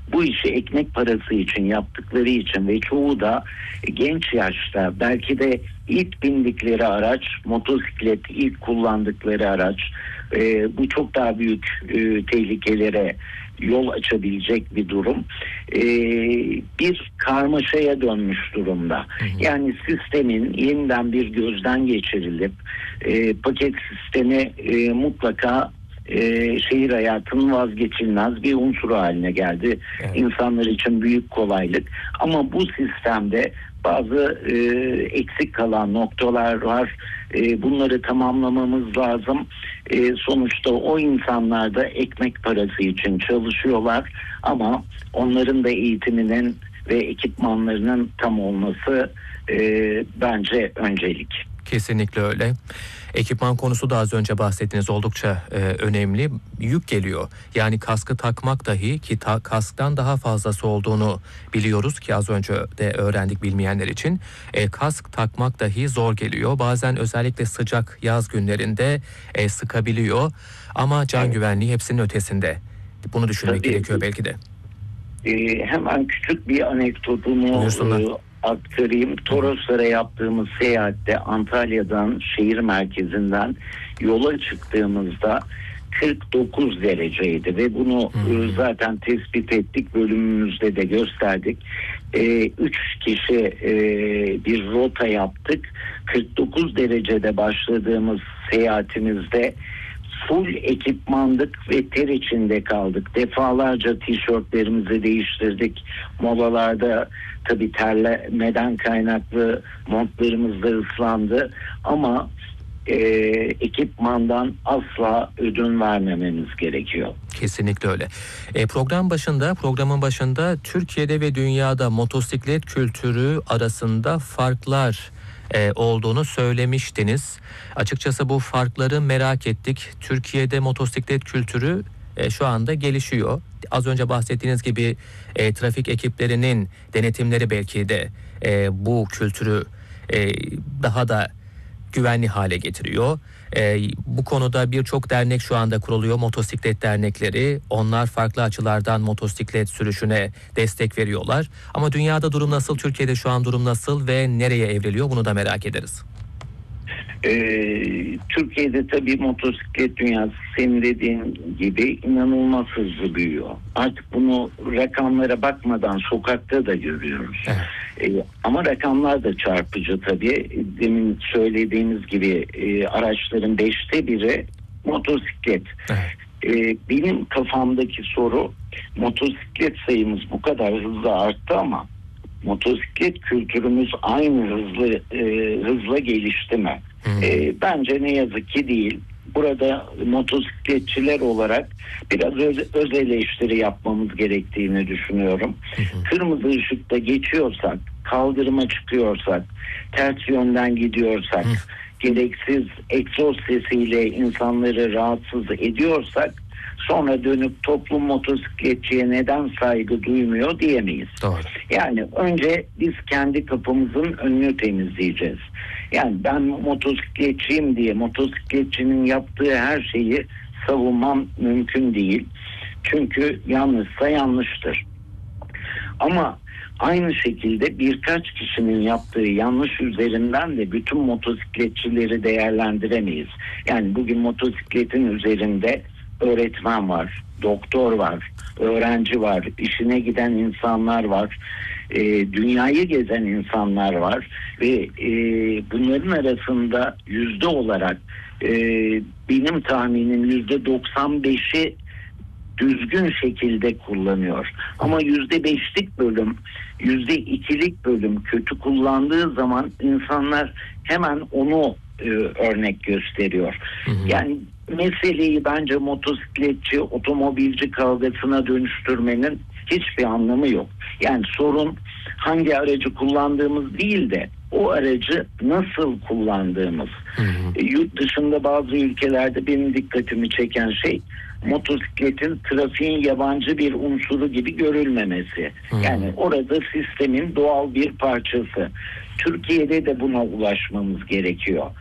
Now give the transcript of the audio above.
bu işi ekmek parası için yaptıkları için ve çoğu da genç yaşta, belki de ilk bindikleri araç motosiklet, ilk kullandıkları araç. Bu çok daha büyük tehlikelere yol açabilecek bir durum. Bir karmaşaya dönmüş durumda. Yani sistemin yeniden bir gözden geçirilip paket sistemi mutlaka şehir hayatının vazgeçilmez bir unsuru haline geldi. Evet. İnsanlar için büyük kolaylık. Ama bu sistemde bazı eksik kalan noktalar var. Bunları tamamlamamız lazım. Sonuçta o insanlar da ekmek parası için çalışıyorlar. Ama onların da eğitiminin ve ekipmanlarının tam olması bence öncelik. Kesinlikle öyle. Ekipman konusu da az önce bahsettiğiniz oldukça önemli. Yük geliyor. Yani kaskı takmak dahi ki kasktan daha fazlası olduğunu biliyoruz ki az önce de öğrendik bilmeyenler için. Kask takmak dahi zor geliyor. Bazen özellikle sıcak yaz günlerinde sıkabiliyor. Ama can güvenliği hepsinin ötesinde. Bunu düşünmek gerekiyor belki de. Hemen küçük bir anekdotumu aktarayım. Toroslara yaptığımız seyahatte Antalya'dan, şehir merkezinden yola çıktığımızda 49 dereceydi ve bunu zaten tespit ettik, bölümümüzde de gösterdik. 3 kişi bir rota yaptık. 49 derecede başladığımız seyahatimizde full ekipmandık ve ter içinde kaldık. Defalarca tişörtlerimizi değiştirdik. Molalarda tabii terlemeden kaynaklı montlarımız da ıslandı. Ama ekipmandan asla ödün vermememiz gerekiyor. Kesinlikle öyle. Programın başında Türkiye'de ve dünyada motosiklet kültürü arasında farklar olduğunu söylemiştiniz. Açıkçası bu farkları merak ettik. Türkiye'de motosiklet kültürü şu anda gelişiyor. Az önce bahsettiğiniz gibi trafik ekiplerinin denetimleri belki de bu kültürü daha da güvenli hale getiriyor. Bu konuda birçok dernek şu anda kuruluyor, motosiklet dernekleri. Onlar farklı açılardan motosiklet sürüşüne destek veriyorlar. Ama dünyada durum nasıl, Türkiye'de şu an durum nasıl ve nereye evriliyor, bunu da merak ederiz. Türkiye'de tabii motosiklet dünyası senin dediğin gibi inanılmaz hızlı büyüyor. Artık bunu rakamlara bakmadan sokakta da görüyoruz. Ama rakamlar da çarpıcı tabii. Demin söylediğimiz gibi araçların 1/5 motosiklet. Benim kafamdaki soru, motosiklet sayımız bu kadar hızlı arttı ama motosiklet kültürümüz aynı hızla gelişti mi? Bence ne yazık ki değil. Burada motosikletçiler olarak biraz öz eleştiri yapmamız gerektiğini düşünüyorum. Kırmızı ışıkta geçiyorsak, kaldırıma çıkıyorsak, ters yönden gidiyorsak, gereksiz egzoz sesiyle insanları rahatsız ediyorsak, sonra dönüp toplum motosikletçiye neden saygı duymuyor diyemeyiz. Doğru. Yani önce biz kendi kapımızın önünü temizleyeceğiz. Yani ben motosikletçiyim diye motosikletçinin yaptığı her şeyi savunmam mümkün değil. Çünkü yanlışsa yanlıştır. Ama aynı şekilde birkaç kişinin yaptığı yanlış üzerinden de bütün motosikletçileri değerlendiremeyiz. Yani bugün motosikletin üzerinde öğretmen var, doktor var, öğrenci var, işine giden insanlar var, dünyayı gezen insanlar var ve bunların arasında yüzde olarak benim tahminim %95'i düzgün şekilde kullanıyor. Ama %5'lik bölüm, %2'lik bölüm kötü kullandığı zaman insanlar hemen onu örnek gösteriyor. Yani meseleyi bence motosikletçi, otomobilci kavgasına dönüştürmenin hiçbir anlamı yok. Yani sorun hangi aracı kullandığımız değil de o aracı nasıl kullandığımız. Yurt dışında bazı ülkelerde benim dikkatimi çeken şey motosikletin trafiğin yabancı bir unsuru gibi görülmemesi. Yani orada sistemin doğal bir parçası. Türkiye'de de buna ulaşmamız gerekiyor.